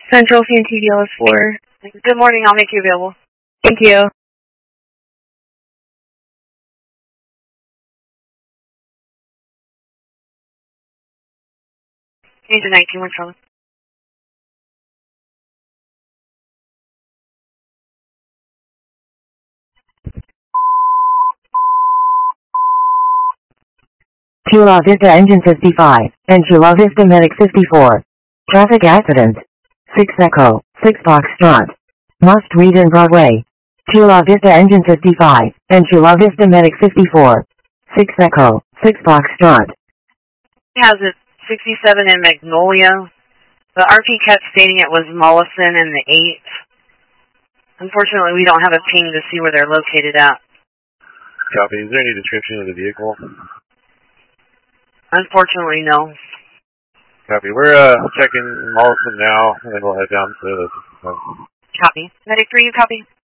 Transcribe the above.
Central CNTDL is 4. Good morning, I'll make you available. Thank you. Agent 19, what's wrong? Chula Vista Engine 55 and Chula Vista Medic 54. Traffic accident. 6 Echo, 6 Foxtrot. Must read in Broadway. Chula Vista Engine 55 and Chula Vista Medic 54. 6 Echo, 6 Foxtrot. He has it 67 in Magnolia. The RP kept stating it was Mollison and the 8. Unfortunately, we don't have a ping to see where they're located at. Copy. Is there any description of the vehicle? Unfortunately, no. Copy. We're checking Mollison now, and then we'll head down to the... Copy. Medic 3, you copy?